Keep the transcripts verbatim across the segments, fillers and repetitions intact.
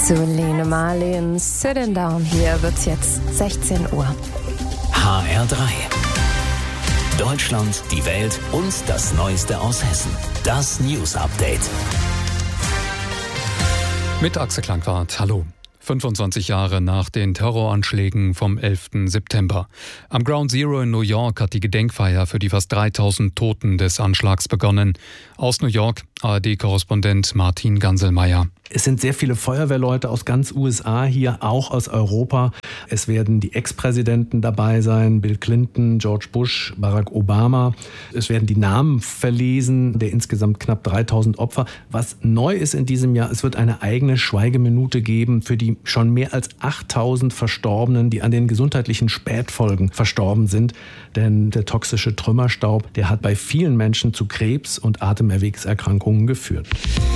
zu Lene Marlin, Sitting Down. Hier wird's jetzt sechzehn Uhr. H R drei. Deutschland, die Welt und das Neueste aus Hessen. Das News Update. Mit Axel Klangwart. Hallo. fünfundzwanzig Jahre nach den Terroranschlägen vom elften September. Am Ground Zero in New York hat die Gedenkfeier für die fast dreitausend Toten des Anschlags begonnen. Aus New York, A R D-Korrespondent Martin Ganselmeier. Es sind sehr viele Feuerwehrleute aus ganz U S A hier, auch aus Europa. Es werden die Ex-Präsidenten dabei sein, Bill Clinton, George Bush, Barack Obama. Es werden die Namen verlesen der insgesamt knapp dreitausend Opfer. Was neu ist in diesem Jahr, es wird eine eigene Schweigeminute geben für die schon mehr als achttausend Verstorbenen, die an den gesundheitlichen Spätfolgen verstorben sind. Denn der toxische Trümmerstaub, der hat bei vielen Menschen zu Krebs und Atemerwegserkrankungen geführt.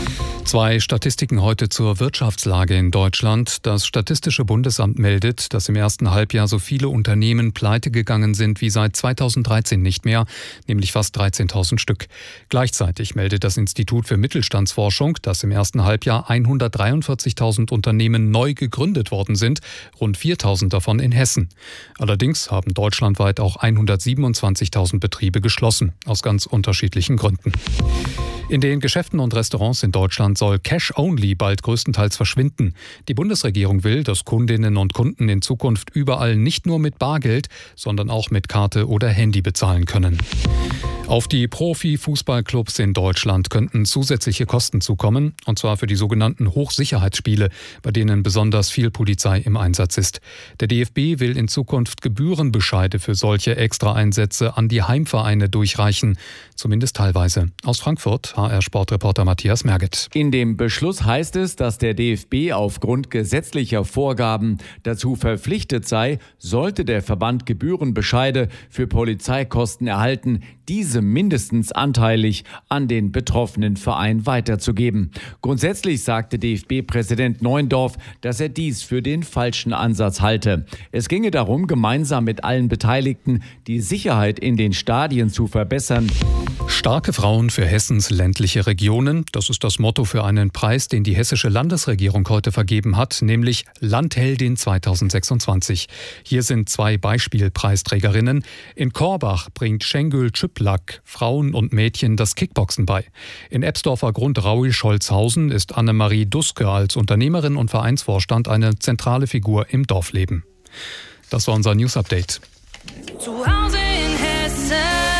Zwei Statistiken heute zur Wirtschaftslage in Deutschland. Das Statistische Bundesamt meldet, dass im ersten Halbjahr so viele Unternehmen pleite gegangen sind wie seit zweitausenddreizehn nicht mehr, nämlich fast dreizehntausend Stück. Gleichzeitig meldet das Institut für Mittelstandsforschung, dass im ersten Halbjahr hundertdreiundvierzigtausend Unternehmen neu gegründet worden sind, rund viertausend davon in Hessen. Allerdings haben deutschlandweit auch hundertsiebenundzwanzigtausend Betriebe geschlossen, aus ganz unterschiedlichen Gründen. In den Geschäften und Restaurants in Deutschland soll Cash-Only bald größtenteils verschwinden. Die Bundesregierung will, dass Kundinnen und Kunden in Zukunft überall nicht nur mit Bargeld, sondern auch mit Karte oder Handy bezahlen können. Auf die Profi-Fußballclubs in Deutschland könnten zusätzliche Kosten zukommen, und zwar für die sogenannten Hochsicherheitsspiele, bei denen besonders viel Polizei im Einsatz ist. Der D F B will in Zukunft Gebührenbescheide für solche Extraeinsätze an die Heimvereine durchreichen, zumindest teilweise. Aus Frankfurt, H R-Sportreporter Matthias Merget. In dem Beschluss heißt es, dass der D F B aufgrund gesetzlicher Vorgaben dazu verpflichtet sei, sollte der Verband Gebührenbescheide für Polizeikosten erhalten, diese mindestens anteilig an den betroffenen Verein weiterzugeben. Grundsätzlich sagte D F B-Präsident Neuendorf, dass er dies für den falschen Ansatz halte. Es ginge darum, gemeinsam mit allen Beteiligten die Sicherheit in den Stadien zu verbessern. Starke Frauen für Hessens ländliche Regionen, das ist das Motto für einen Preis, den die hessische Landesregierung heute vergeben hat, nämlich Landheldin zweitausendsechsundzwanzig. Hier sind zwei Beispielpreisträgerinnen. In Korbach bringt Şengül Çıplak Frauen und Mädchen das Kickboxen bei. In Ebsdorfer Grund Raui-Scholzhausen ist Annemarie Duske als Unternehmerin und Vereinsvorstand eine zentrale Figur im Dorfleben. Das war unser News Update. Zu Hause in Hessen.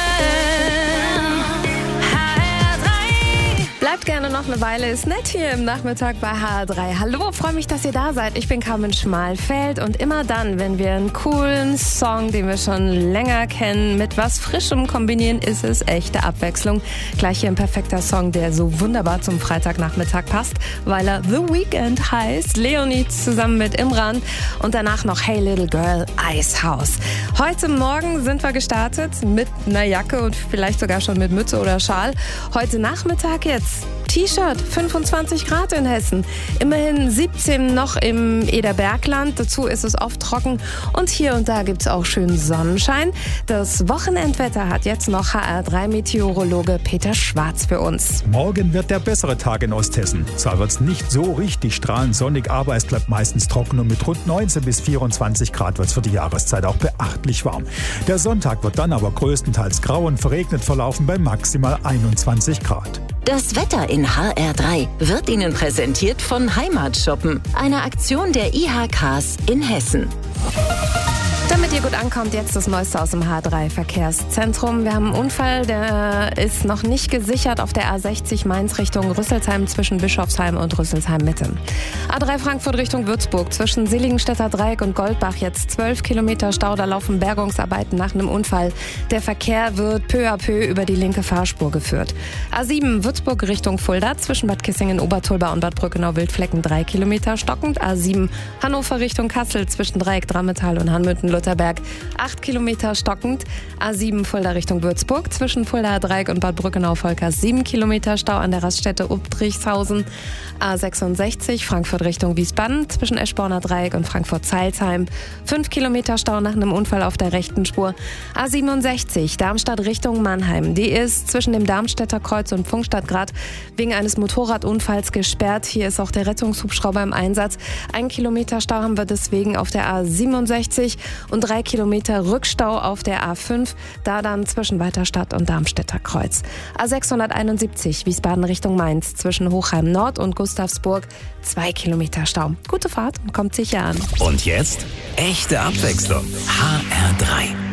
Bleibt gerne noch eine Weile, ist nett hier im Nachmittag bei H R drei. Hallo, freue mich, dass ihr da seid. Ich bin Carmen Schmalfeld und immer dann, wenn wir einen coolen Song, den wir schon länger kennen, mit was Frischem kombinieren, ist es echte Abwechslung. Gleich hier ein perfekter Song, der so wunderbar zum Freitagnachmittag passt, weil er The Weeknd heißt. Leonie zusammen mit Imran und danach noch Hey Little Girl, Icehouse. Heute Morgen sind wir gestartet mit einer Jacke und vielleicht sogar schon mit Mütze oder Schal. Heute Nachmittag jetzt T-Shirt, fünfundzwanzig Grad in Hessen. Immerhin siebzehn noch im Ederbergland. Dazu ist es oft trocken und hier und da gibt es auch schön Sonnenschein. Das Wochenendwetter hat jetzt noch H R drei Meteorologe Peter Schwarz für uns. Morgen wird der bessere Tag in Osthessen. Zwar wird es nicht so richtig strahlend sonnig, aber es bleibt meistens trocken und mit rund neunzehn bis vierundzwanzig Grad wird es für die Jahreszeit auch beachtlich warm. Der Sonntag wird dann aber größtenteils grau und verregnet verlaufen bei maximal einundzwanzig Grad. Das Wetter in H R drei wird Ihnen präsentiert von Heimatshoppen, einer Aktion der I H Ks in Hessen. Damit ihr gut ankommt, jetzt das Neueste aus dem H drei Verkehrszentrum. Wir haben einen Unfall, der ist noch nicht gesichert auf der A sechzig Mainz Richtung Rüsselsheim zwischen Bischofsheim und Rüsselsheim Mitte. A drei Frankfurt Richtung Würzburg zwischen Seligenstädter Dreieck und Goldbach jetzt zwölf Kilometer Stau, da laufen Bergungsarbeiten nach einem Unfall. Der Verkehr wird peu à peu über die linke Fahrspur geführt. A sieben Würzburg Richtung Fulda zwischen Bad Kissingen, Obertulba und Bad Brückenau-Wildflecken drei Kilometer stockend. A sieben Hannover Richtung Kassel zwischen Dreieck, Drammetal und Hanmünden-Luther Winterberg acht Kilometer stockend. A sieben Fulda Richtung Würzburg, zwischen Fuldaer Dreieck und Bad Brückenau-Volkers sieben Kilometer Stau an der Raststätte Ubtrichshausen. A sechsundsechzig Frankfurt Richtung Wiesbaden, zwischen Eschborner Dreieck und Frankfurt-Zeilsheim fünf Kilometer Stau nach einem Unfall auf der rechten Spur. A siebenundsechzig Darmstadt Richtung Mannheim, die ist zwischen dem Darmstädter Kreuz und Pfungstadtgrad wegen eines Motorradunfalls gesperrt. Hier ist auch der Rettungshubschrauber im Einsatz. Ein Kilometer Stau haben wir deswegen auf der A siebenundsechzig und drei Kilometer Rückstau auf der A fünf, da dann zwischen Weiterstadt und Darmstädter Kreuz. A sechshunderteinundsiebzig Wiesbaden Richtung Mainz, zwischen Hochheim Nord und Gustavsburg zwei Kilometer Stau. Gute Fahrt und kommt sicher an. Und jetzt echte Abwechslung. H R drei.